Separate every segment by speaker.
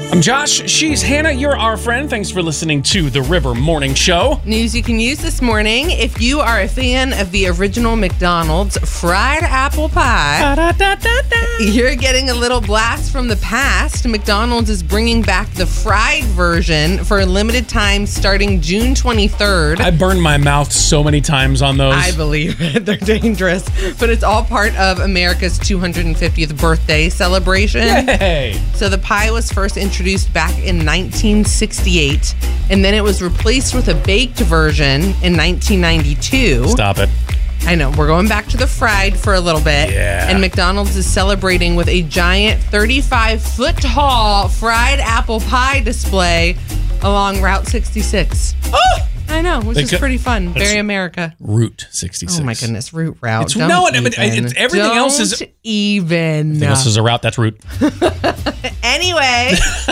Speaker 1: I'm Josh. She's Hannah. You're our friend. Thanks for listening to The River Morning Show.
Speaker 2: News you can use this morning. If you are a fan of the original McDonald's fried apple pie, you're getting a little blast from the past. McDonald's is bringing back the fried version for a limited time starting June 23rd.
Speaker 1: I burned my mouth so many times on those.
Speaker 2: I believe it. They're dangerous. But it's all part of America's 250th birthday celebration.
Speaker 1: Hey!
Speaker 2: So the pie was first introduced back in 1968, and then it was replaced with a baked version in 1992.
Speaker 1: Stop it.
Speaker 2: I know, we're going back to the fried for a little bit.
Speaker 1: Yeah.
Speaker 2: And McDonald's is celebrating with a giant 35-foot tall fried apple pie display along Route 66.
Speaker 1: Oh!
Speaker 2: I know, which is pretty fun. Very America.
Speaker 1: Route 66.
Speaker 2: Oh my goodness, route route.
Speaker 1: It's everything else is.
Speaker 2: Don't even.
Speaker 1: Everything else is a route. That's route.
Speaker 2: Anyway,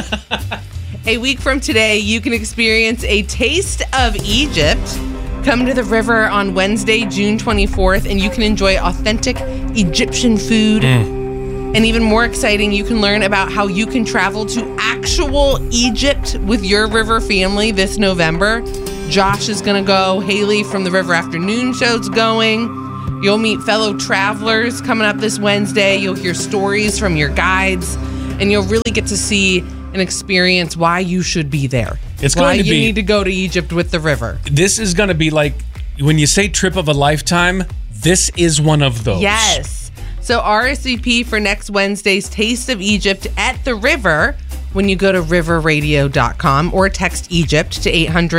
Speaker 2: a week from today, you can experience a taste of Egypt. Come to the river on Wednesday, June 24th, and you can enjoy authentic Egyptian food. And even more exciting, you can learn about how you can travel to actual Egypt with your river family this November. Josh is going to go. Haley from the River Afternoon Show's going. You'll meet fellow travelers coming up this Wednesday. You'll hear stories from your guides, and you'll really get to see and experience why you should be there.
Speaker 1: It's
Speaker 2: why
Speaker 1: going to
Speaker 2: you
Speaker 1: be,
Speaker 2: need to go to Egypt with the river.
Speaker 1: This is going to be like, when you say trip of a lifetime, this is one of those.
Speaker 2: Yes. So RSVP for next Wednesday's Taste of Egypt at the River when you go to riverradio.com or text Egypt to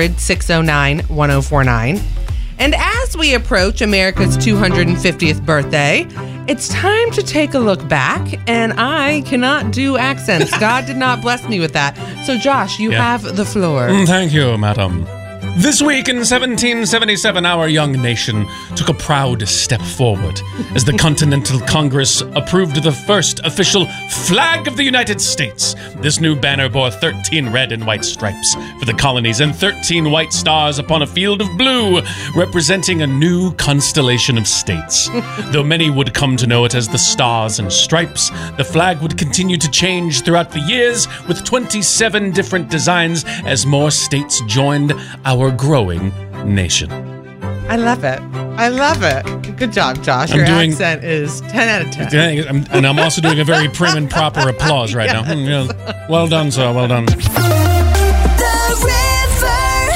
Speaker 2: 800-609-1049. And as we approach America's 250th birthday, it's time to take a look back, and I cannot do accents. God did not bless me with that. So Josh, you have the floor.
Speaker 1: Thank you, madam. This week in 1777, our young nation took a proud step forward as the Continental Congress approved the first official flag of the United States. This new banner bore 13 red and white stripes for the colonies and 13 white stars upon a field of blue, representing a new constellation of states. Though many would come to know it as the Stars and Stripes, the flag would continue to change throughout the years with 27 different designs as more states joined our growing nation.
Speaker 2: I love it. I love it. Good job, Josh. Your accent is 10 out of 10.
Speaker 1: And I'm also doing a very prim and proper applause right now. Yeah. Well done, sir. Well done.
Speaker 3: The River.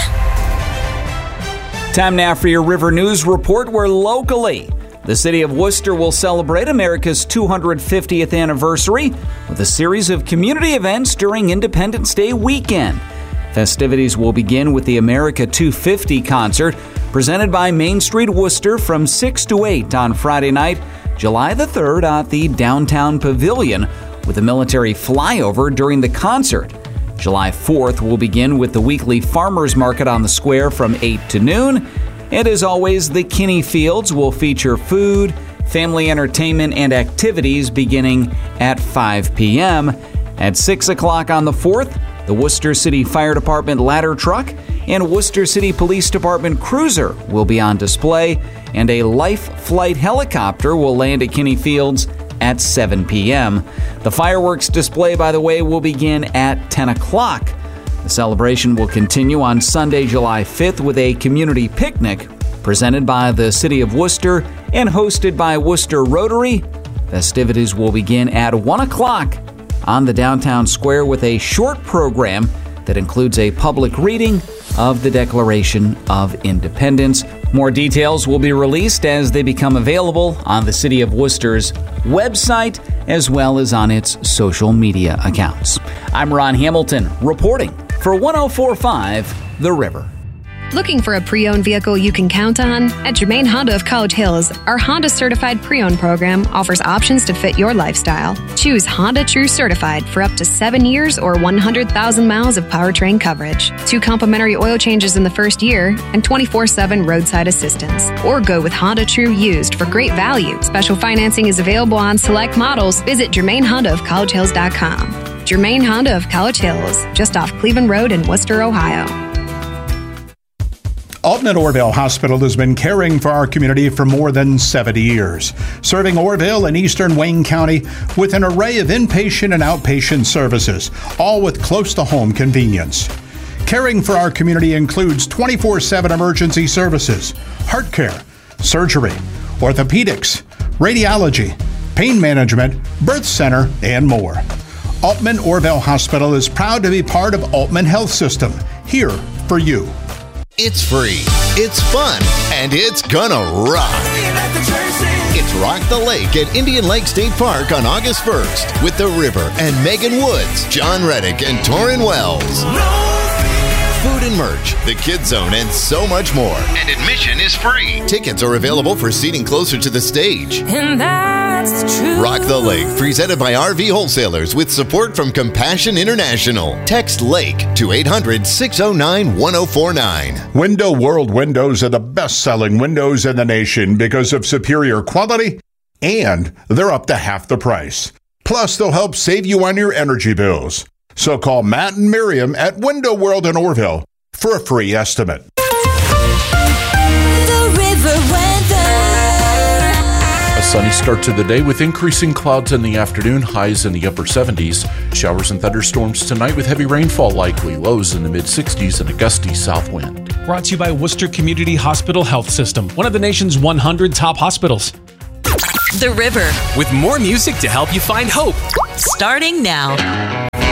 Speaker 3: Time now for your River News Report, where locally, the city of Worcester will celebrate America's 250th anniversary with a series of community events during Independence Day weekend. Festivities will begin with the America 250 concert, presented by Main Street Worcester from 6 to 8 on Friday night, July the 3rd at the Downtown Pavilion, with a military flyover during the concert. July 4th will begin with the weekly farmers market on the square from 8 to noon. And as always, the Kinney Fields will feature food, family entertainment, and activities beginning at 5 p.m. At 6 o'clock on the 4th, the Worcester City Fire Department ladder truck and Worcester City Police Department cruiser will be on display, and a Life Flight helicopter will land at Kinney Fields at 7 p.m. The fireworks display, by the way, will begin at 10 o'clock. The celebration will continue on Sunday, July 5th with a community picnic presented by the City of Worcester and hosted by Worcester Rotary. Festivities will begin at 1 o'clock on the downtown square with a short program that includes a public reading of the Declaration of Independence. More details will be released as they become available on the City of Worcester's website as well as on its social media accounts. I'm Ron Hamilton reporting for 104.5 The River.
Speaker 4: Looking for a pre-owned vehicle you can count on? At Germain Honda of College Hills, our Honda Certified Pre-Owned program offers options to fit your lifestyle. Choose Honda True Certified for up to 7 years or 100,000 miles of powertrain coverage, 2 complimentary oil changes in the first year, and 24/7 roadside assistance. Or go with Honda True Used for great value. Special financing is available on select models. Visit GermainHondaofCollegeHills.com. Germain Honda of College Hills, just off Cleveland Road in Worcester, Ohio.
Speaker 5: Altman Orville Hospital has been caring for our community for more than 70 years, serving Orville and eastern Wayne County with an array of inpatient and outpatient services, all with close-to-home convenience. Caring for our community includes 24/7 emergency services, heart care, surgery, orthopedics, radiology, pain management, birth center, and more. Altman Orville Hospital is proud to be part of Altman Health System, here for you.
Speaker 6: It's free, it's fun, and it's gonna rock. It's Rock the Lake at Indian Lake State Park on August 1st with The River and Megan Woods, John Reddick, and Torrin Wells. Food and merch, the Kids Zone, and so much more. And admission is free. Tickets are available for seating closer to the stage.
Speaker 7: And that's true.
Speaker 6: Rock the Lake, presented by RV Wholesalers with support from Compassion International. Text LAKE to 800-609-1049.
Speaker 5: Window World windows are the best-selling windows in the nation because of superior quality, and they're up to half the price. Plus, they'll help save you on your energy bills. So call Matt and Miriam at Window World in Orville for a free estimate.
Speaker 7: The River weather.
Speaker 8: A sunny start to the day with increasing clouds in the afternoon, highs in the upper 70s. Showers and thunderstorms tonight with heavy rainfall likely, lows in the mid-60s and a gusty south wind.
Speaker 1: Brought to you by Worcester Community Hospital Health System, one of the nation's 100 top hospitals.
Speaker 9: The River,
Speaker 10: with more music to help you find hope.
Speaker 9: starting now.